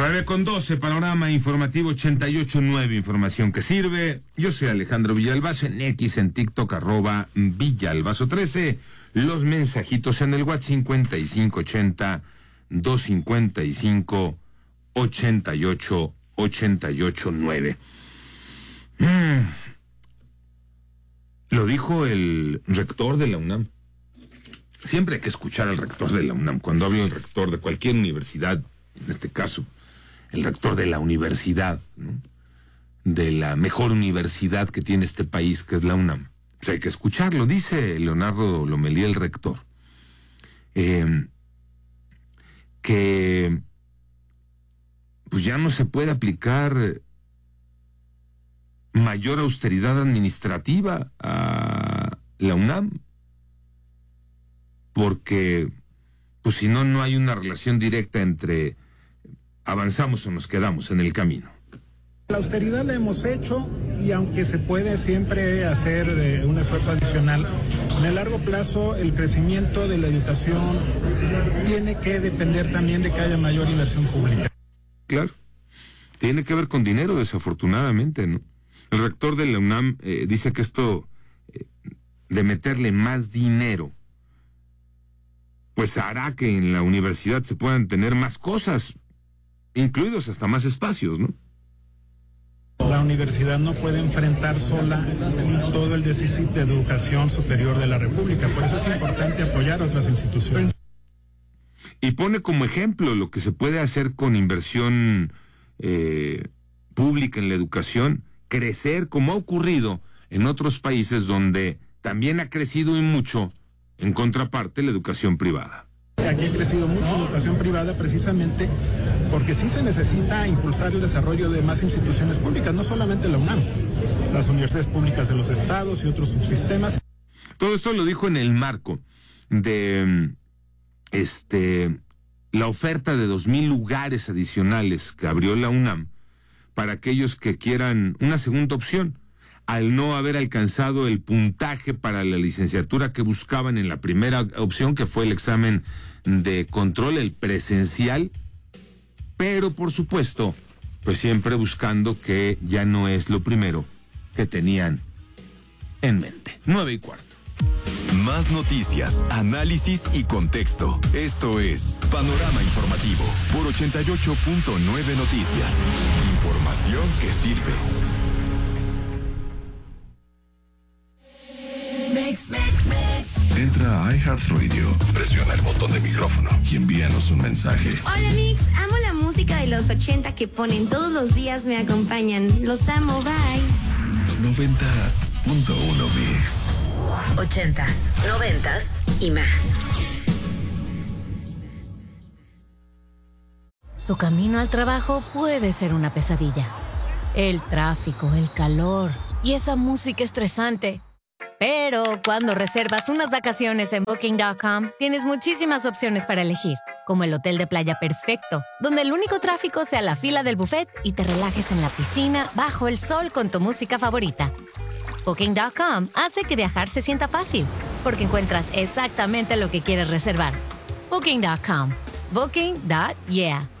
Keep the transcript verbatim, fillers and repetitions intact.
nueve con doce, panorama informativo ochenta y ocho punto nueve, información que sirve. Yo soy Alejandro Villalbazo, en X, en TikTok, arroba Villalbazo trece. Los mensajitos en el WhatsApp cincuenta y cinco ochenta, doscientos cincuenta y cinco, ochenta y ocho, ochenta y ocho nueve. Mm. Lo dijo el rector de la UNAM. Siempre hay que escuchar al rector de la UNAM. Cuando habla el rector de cualquier universidad, en este caso, el rector de la universidad, ¿no?, de la mejor universidad que tiene este país, que es la UNAM. Pues hay que escucharlo. Dice Leonardo Lomelí, el rector, eh, que pues ya no se puede aplicar mayor austeridad administrativa a la UNAM, porque pues si no, no hay una relación directa entre avanzamos o nos quedamos en el camino. La austeridad la hemos hecho y aunque se puede siempre hacer eh, un esfuerzo adicional, en el largo plazo el crecimiento de la educación tiene que depender también de que haya mayor inversión pública. Claro, tiene que ver con dinero, desafortunadamente, ¿no? El rector de la UNAM eh, dice que esto eh, de meterle más dinero pues hará que en la universidad se puedan tener más cosas, incluidos hasta más espacios, ¿no? La universidad no puede enfrentar sola todo el déficit de educación superior de la República, por eso es importante apoyar a otras instituciones. Y pone como ejemplo lo que se puede hacer con inversión eh, pública en la educación, crecer como ha ocurrido en otros países donde también ha crecido y mucho, en contraparte, la educación privada. Aquí ha crecido mucho la educación privada precisamente porque sí se necesita impulsar el desarrollo de más instituciones públicas, no solamente la UNAM, las universidades públicas de los estados y otros subsistemas. Todo esto lo dijo en el marco de este la oferta de dos mil lugares adicionales que abrió la UNAM para aquellos que quieran una segunda opción, al no haber alcanzado el puntaje para la licenciatura que buscaban en la primera opción, que fue el examen de control, el presencial, pero por supuesto, pues siempre buscando que ya no es lo primero que tenían en mente. Nueve y cuarto. Más noticias, análisis y contexto. Esto es Panorama Informativo por ochenta y ocho punto nueve Noticias. Información que sirve. Mix, mix, mix. Entra a iHeartRadio, presiona el botón de micrófono y envíanos un mensaje. Hola Mix, amo la música de los ochenta que ponen todos los días, me acompañan. Los amo, bye. noventa punto uno Mix. Ochentas, noventas y más. Tu camino al trabajo puede ser una pesadilla. El tráfico, el calor y esa música estresante. Pero cuando reservas unas vacaciones en Booking punto com, tienes muchísimas opciones para elegir, como el hotel de playa perfecto, donde el único tráfico sea la fila del buffet y te relajes en la piscina bajo el sol con tu música favorita. Booking punto com hace que viajar se sienta fácil, porque encuentras exactamente lo que quieres reservar. Booking punto com. Booking. Yeah.